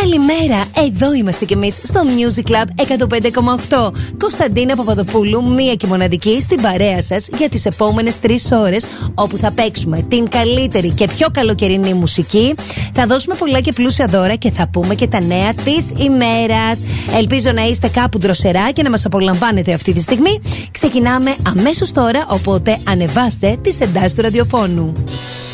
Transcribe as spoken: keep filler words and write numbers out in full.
Καλημέρα, εδώ είμαστε κι εμείς στο Music Club εκατόν πέντε κόμμα οκτώ. Κωνσταντίνα Παπαδοπούλου, μία και μοναδική στην παρέα σας για τις επόμενες τρεις ώρες, όπου θα παίξουμε την καλύτερη και πιο καλοκαιρινή μουσική. Θα δώσουμε πολλά και πλούσια δώρα και θα πούμε και τα νέα της ημέρας. Ελπίζω να είστε κάπου δροσερά και να μας απολαμβάνετε αυτή τη στιγμή. Ξεκινάμε αμέσως τώρα, οπότε ανεβάστε τις εντάσεις του ραδιοφώνου.